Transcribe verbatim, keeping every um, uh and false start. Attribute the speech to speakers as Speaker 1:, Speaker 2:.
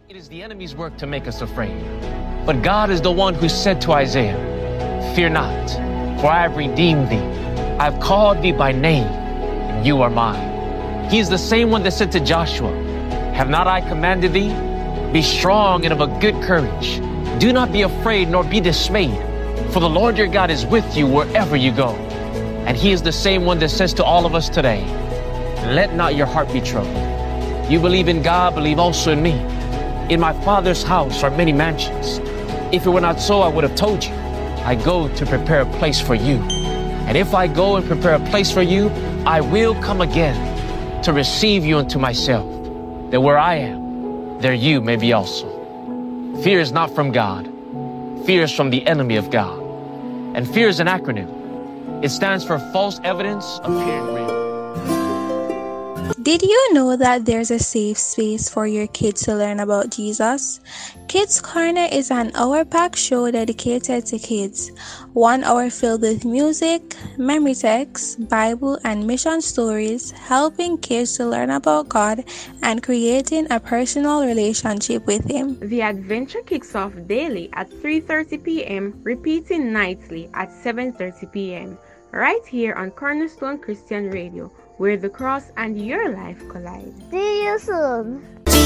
Speaker 1: It is the enemy's work to make us afraid. But God is the one who said to Isaiah, "Fear not, for I have redeemed thee. I have called thee by name, and you are mine." He is the same one that said to Joshua, "Have not I commanded thee? Be strong and of a good courage. Do not be afraid nor be dismayed, for the Lord your God is with you wherever you go." And he is the same one that says to all of us today, "Let not your heart be troubled. You believe in God, believe also in me. In my Father's house are many mansions. If it were not so, I would have told you. I go to prepare a place for you. And if I go and prepare a place for you, I will come again to receive you unto myself, that where I am, there you may be also." Fear is not from God. Fear is from the enemy of God. And fear is an acronym. It stands for false evidence appearing real.
Speaker 2: Did you know that there's a safe space for your kids to learn about Jesus? Kids Corner is an hour-packed show dedicated to kids. One hour filled with music, memory texts, Bible, and mission stories, helping kids to learn about God and creating a personal relationship with Him.
Speaker 3: The adventure kicks off daily at three thirty p.m., repeating nightly at seven thirty p.m., right here on Cornerstone Christian Radio, where the cross and your life collide.
Speaker 4: See you soon.